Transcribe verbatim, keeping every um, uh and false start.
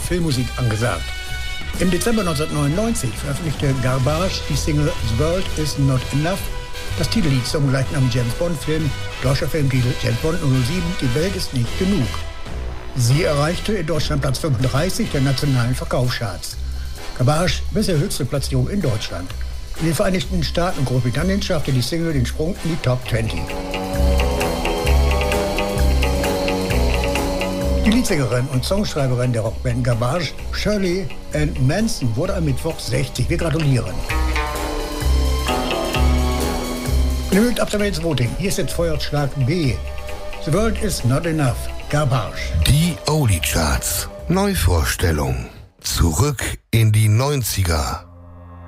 Filmmusik angesagt. Im Dezember neunzehnhundertneunundneunzig veröffentlichte Garbage die Single The World Is Not Enough, das Titellied zum gleichnamigen James-Bond-Film, deutscher Filmtitel James Bond null null sieben, Die Welt ist nicht genug. Sie erreichte in Deutschland Platz fünfunddreißig der nationalen Verkaufscharts. Garbage bisher höchste Platzierung in Deutschland. In den Vereinigten Staaten und Großbritannien schaffte die Single den Sprung in die Top zwanzig. Die Leadsängerin und Songschreiberin der Rockband Garbage, Shirley Ann Manson, wurde am Mittwoch sechzig. Wir gratulieren. Ihr mögt ab damit ins Voting. Hier ist jetzt Feuerschlag B. The World Is Not Enough. Garbage. Die Oldie Charts. Neuvorstellung. Zurück in die neunziger.